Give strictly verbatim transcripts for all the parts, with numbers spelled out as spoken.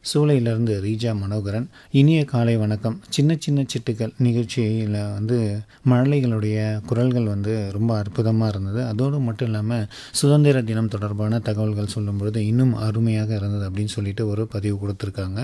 சூளையிலிருந்து ரீஜா மனோகரன். இனிய காலை வணக்கம். சின்ன சின்ன சிட்டுக்கள் நிகழ்ச்சியில் வந்து மழலைகளுடைய குரல்கள் வந்து ரொம்ப அற்புதமாக இருந்தது. அதோடு மட்டும் இல்லாமல் சுதந்திர தினம் தொடர்பான தகவல்கள் சொல்லும் பொழுது இன்னும் அருமையாக இருந்தது அப்படின்னு சொல்லிட்டு ஒரு பதிவு கொடுத்துருக்காங்க.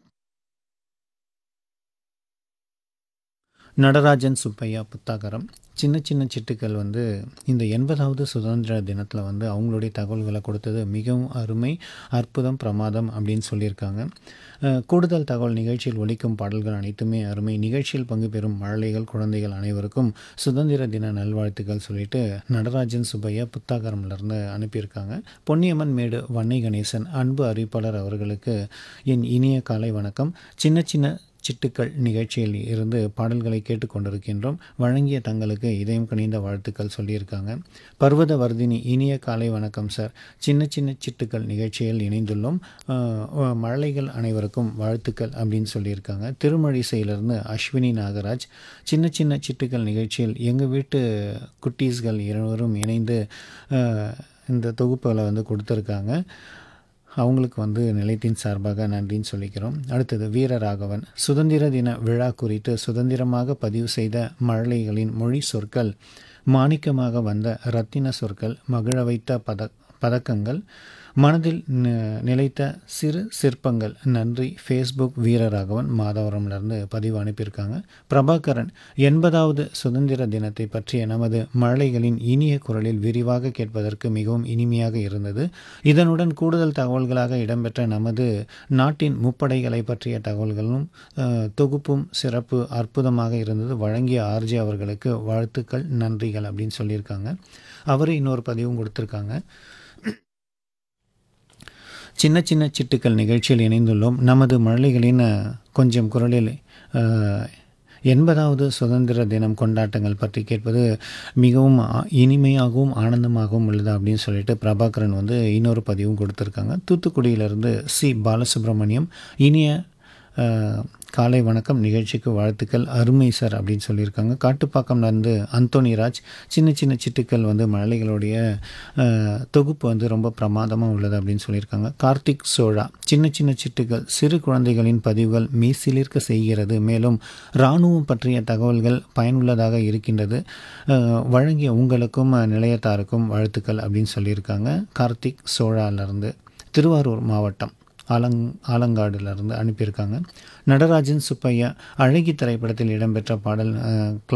நடராஜன் சுப்பையா புத்தாகரம். சின்ன சின்ன சிட்டுக்கள் வந்து இந்த எண்பதாவது சுதந்திர தினத்தில் வந்து அவங்களுடைய தகவல்களை கொடுத்தது மிகவும் அருமை, அற்புதம், பிரமாதம் அப்படின்னு சொல்லியிருக்காங்க. அஹ், கூடுதல் தகவல் நிகழ்ச்சியில் ஒலிக்கும் பாடல்கள் அனைத்துமே அருமை. நிகழ்ச்சியில் பங்கு பெறும் மழலைகள் குழந்தைகள் அனைவருக்கும் சுதந்திர தின நல்வாழ்த்துக்கள் சொல்லிட்டு நடராஜன் சுப்பையா புத்தாகரம்லேருந்து அனுப்பியிருக்காங்க. பொன்னியம்மன் மேடு வன்னை கணேசன். அன்பு அறிவிப்பாளர் அவர்களுக்கு என் இனிய காலை வணக்கம். சின்ன சின்ன சிட்டுக்கள் நிகழ்ச்சியில் இருந்து பாடல்களை கேட்டுக்கொண்டிருக்கின்றோம். வழங்கிய தங்களுக்கு இதயம் கனிந்த வாழ்த்துக்கள் சொல்லியிருக்காங்க. பர்வத வர்தினி. இனிய காலை வணக்கம் சார். சின்ன சின்ன சிட்டுக்கள் நிகழ்ச்சியில் இணைந்துள்ளோம். அஹ், மழலைகள் அனைவருக்கும் வாழ்த்துக்கள் அப்படின்னு சொல்லியிருக்காங்க. திருமழிசையிலிருந்து அஸ்வினி நாகராஜ். சின்ன சின்ன சிட்டுக்கள் நிகழ்ச்சியில் எங்கள் வீட்டு குட்டீஸ்கள் இருவரும் இணைந்து அஹ், இந்த தொகுப்புகளை வந்து கொடுத்துருக்காங்க. அவங்களுக்கு வந்து நிலையத்தின் சார்பாக நன்றின்னு சொல்லிக்கிறோம். அடுத்தது வீரராகவன். சுதந்திர தின விழா குறித்து சுதந்திரமாக பதிவு செய்த மழலைகளின் மொழி சொற்கள் மாணிக்கமாக வந்த இரத்தின சொற்கள், மகிழ வைத்த பத பதக்கங்கள், மனதில் நிலைத்த சிறு சிற்பங்கள். நன்றி. ஃபேஸ்புக் வீரராகவன் மாதவரம்லேருந்து பதிவு அனுப்பியிருக்காங்க. பிரபாகரன். எண்பதாவது சுதந்திர தினத்தை பற்றிய நமது மழலைகளின் இனிய குரலில் விரிவாக கேட்பதற்கு மிகவும் இனிமையாக இருந்தது. இதனுடன் கூடுதல் தகவல்களாக இடம்பெற்ற நமது நாட்டின் முப்படைகளை பற்றிய தகவல்களும் தொகுப்பும் சிறப்பு அற்புதமாக இருந்தது. வழங்கிய ஆர்ஜி அவர்களுக்கு வாழ்த்துக்கள், நன்றிகள் அப்படின்னு சொல்லியிருக்காங்க. அவர் இன்னொரு பதிவும் கொடுத்துருக்காங்க. சின்ன சின்ன சிட்டுக்கள் நிகழ்ச்சியில் இணைந்துள்ளோம். நமது மழலைகளின் கொஞ்சம் குரலில் எண்பதாவது சுதந்திர தினம் கொண்டாட்டங்கள் பற்றி கேட்பது மிகவும் இனிமையாகவும் ஆனந்தமாகவும் உள்ளது அப்படின்னு சொல்லிட்டு பிரபாகரன் வந்து இன்னொரு பதிவும் கொடுத்துருக்காங்க. தூத்துக்குடியிலிருந்து சி பாலசுப்ரமணியம். இனிய காலை வணக்கம், நிகழ்ச்சிக்கு வாழ்த்துக்கள், அருமை சார் அப்படின்னு சொல்லியிருக்காங்க. காட்டுப்பாக்கம்லேருந்து அந்தோனிராஜ். சின்ன சின்ன சிட்டுக்கள் வந்து மழலைகளுடைய தொகுப்பு வந்து ரொம்ப பிரமாதமாக உள்ளது அப்படின்னு சொல்லியிருக்காங்க. கார்த்திக் சோழா. சின்ன சின்ன சிட்டுக்கள் சிறு குழந்தைகளின் பதிவுகள் மெய்சிலிர்க்க செய்கிறது. மேலும் இராணுவம் பற்றிய தகவல்கள் பயனுள்ளதாக இருக்கின்றது. வழங்கிய உங்களுக்கும் நிலையத்தாருக்கும் வாழ்த்துக்கள் அப்படின்னு சொல்லியிருக்காங்க. கார்த்திக் சோழாவிலிருந்து. திருவாரூர் மாவட்டம் ஆலங் ஆலங்காடுலேருந்து அனுப்பியிருக்காங்க. நடராஜன் சுப்பையா. அழகி திரைப்படத்தில் இடம்பெற்ற பாடல்